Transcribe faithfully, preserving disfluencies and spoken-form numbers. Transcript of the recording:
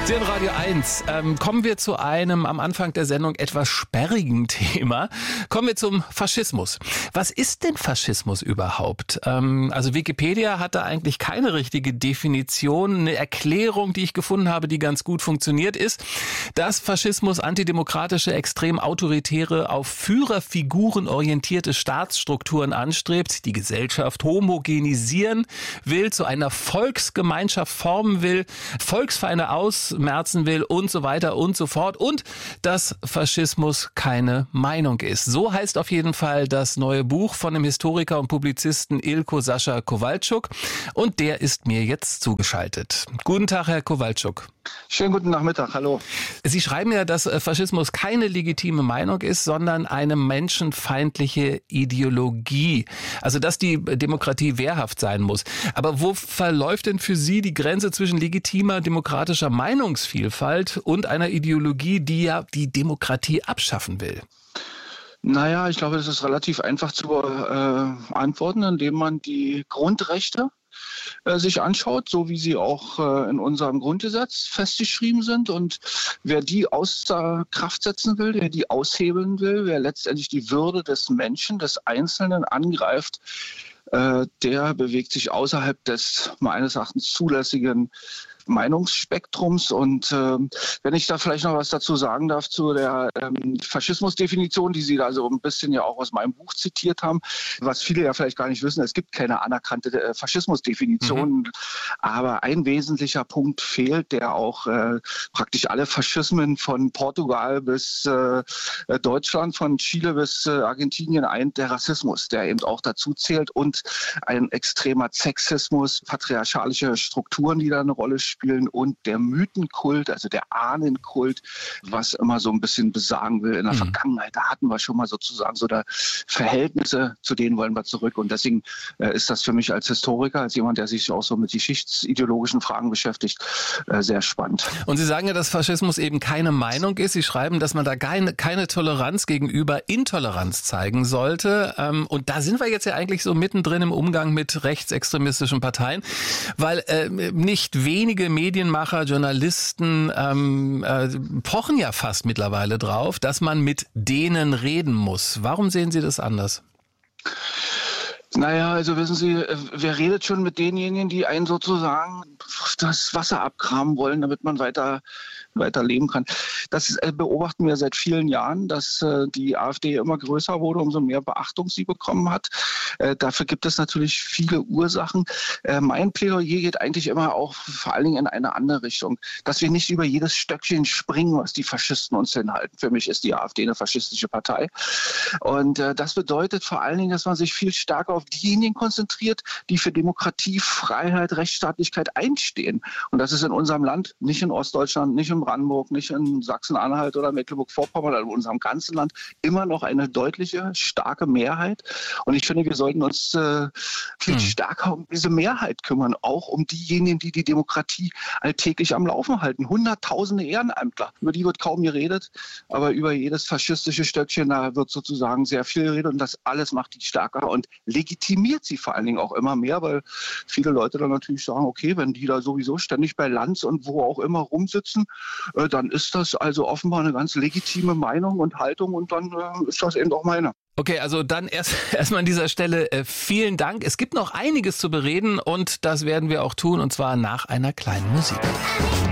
Sie haben Radio eins. Ähm, kommen wir zu einem am Anfang der Sendung etwas sperrigen Thema. Kommen wir zum Faschismus. Was ist denn Faschismus überhaupt? Ähm, also Wikipedia hat da eigentlich keine richtige Definition. Eine Erklärung, die ich gefunden habe, die ganz gut funktioniert, ist, dass Faschismus antidemokratische, extrem autoritäre, auf Führerfiguren orientierte Staatsstrukturen anstrebt, die Gesellschaft homogenisieren will, zu einer Volksgemeinschaft formen will, Volksfeinde aus merzen will und so weiter und so fort und dass Faschismus keine Meinung ist. So heißt auf jeden Fall das neue Buch von dem Historiker und Publizisten Ilko Sascha Kowalczuk und der ist mir jetzt zugeschaltet. Guten Tag, Herr Kowalczuk. Schönen guten Nachmittag, hallo. Sie schreiben ja, dass Faschismus keine legitime Meinung ist, sondern eine menschenfeindliche Ideologie. Also, dass die Demokratie wehrhaft sein muss. Aber wo verläuft denn für Sie die Grenze zwischen legitimer demokratischer Meinungsvielfalt und einer Ideologie, die ja die Demokratie abschaffen will? Naja, ich glaube, das ist relativ einfach zu äh, antworten, indem man die Grundrechte äh, sich anschaut, so wie sie auch äh, in unserem Grundgesetz festgeschrieben sind. Und wer die außer Kraft setzen will, der die aushebeln will, wer letztendlich die Würde des Menschen, des Einzelnen angreift, äh, der bewegt sich außerhalb des meines Erachtens zulässigen Meinungsspektrums. Und äh, wenn ich da vielleicht noch was dazu sagen darf zu der ähm, Faschismusdefinition, die Sie da so ein bisschen ja auch aus meinem Buch zitiert haben, was viele ja vielleicht gar nicht wissen, es gibt keine anerkannte äh, Faschismusdefinition, mhm. aber ein wesentlicher Punkt fehlt, der auch äh, praktisch alle Faschismen von Portugal bis äh, Deutschland, von Chile bis äh, Argentinien eint, der Rassismus, der eben auch dazu zählt und ein extremer Sexismus, patriarchalische Strukturen, die da eine Rolle spielen. Spielen und der Mythenkult, also der Ahnenkult, was immer so ein bisschen besagen will in der mhm. Vergangenheit. Da hatten wir schon mal sozusagen so da Verhältnisse, zu denen wollen wir zurück. Und deswegen äh, ist das für mich als Historiker, als jemand, der sich auch so mit geschichtsideologischen Fragen beschäftigt, äh, sehr spannend. Und Sie sagen ja, dass Faschismus eben keine Meinung ist. Sie schreiben, dass man da keine, keine Toleranz gegenüber Intoleranz zeigen sollte. Ähm, und da sind wir jetzt ja eigentlich so mittendrin im Umgang mit rechtsextremistischen Parteien, weil äh, nicht wenige Medienmacher, Journalisten ähm, äh, pochen ja fast mittlerweile drauf, dass man mit denen reden muss. Warum sehen Sie das anders? Naja, also wissen Sie, wer redet schon mit denjenigen, die einen sozusagen das Wasser abgraben wollen, damit man weiter, weiter leben kann. Das beobachten wir seit vielen Jahren, dass die AfD immer größer wurde, umso mehr Beachtung sie bekommen hat. Dafür gibt es natürlich viele Ursachen. Mein Plädoyer geht eigentlich immer auch vor allen Dingen in eine andere Richtung, dass wir nicht über jedes Stöckchen springen, was die Faschisten uns hinhalten. Für mich ist die AfD eine faschistische Partei. Und das bedeutet vor allen Dingen, dass man sich viel stärker auf diejenigen konzentriert, die für Demokratie, Freiheit, Rechtsstaatlichkeit einstehen. Und das ist in unserem Land, nicht in Ostdeutschland, nicht in Brandenburg, nicht in Sachsen-Anhalt oder Mecklenburg-Vorpommern, sondern in unserem ganzen Land immer noch eine deutliche, starke Mehrheit. Und ich finde, wir sollten uns äh, viel hm. stärker um diese Mehrheit kümmern, auch um diejenigen, die die Demokratie alltäglich am Laufen halten. Hunderttausende Ehrenamtler, über die wird kaum geredet, aber über jedes faschistische Stöckchen, da wird sozusagen sehr viel geredet und das alles macht die stärker und legitimiert sie vor allen Dingen auch immer mehr, weil viele Leute dann natürlich sagen, okay, wenn die da sowieso ständig bei Lanz und wo auch immer rumsitzen, äh, dann ist das also offenbar eine ganz legitime Meinung und Haltung und dann äh, ist das eben auch meine. Okay, also dann erst erstmal an dieser Stelle äh, vielen Dank. Es gibt noch einiges zu bereden und das werden wir auch tun und zwar nach einer kleinen Musik.